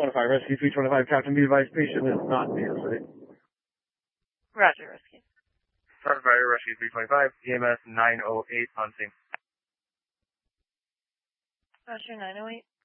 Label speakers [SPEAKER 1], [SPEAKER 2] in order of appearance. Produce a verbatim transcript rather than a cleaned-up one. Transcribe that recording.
[SPEAKER 1] twenty-five, Rescue three twenty-five, Captain, be advised, patient is not near site.
[SPEAKER 2] Roger, Rescue.
[SPEAKER 3] Firefighter, Rescue three twenty-five, E M S nine oh eight on scene.
[SPEAKER 2] Roger, nine oh eight.